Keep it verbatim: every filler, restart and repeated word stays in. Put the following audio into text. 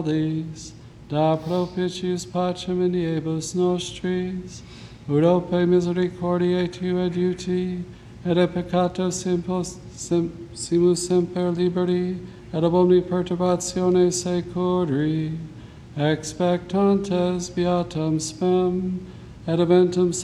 These, da propitius pacem iniebus nostris, Urope misericordiae tue adiuti, et a peccato simpos, sim, simus semper liberi, et ab omni perturbatione securi, expectantes beatam spem, et eventum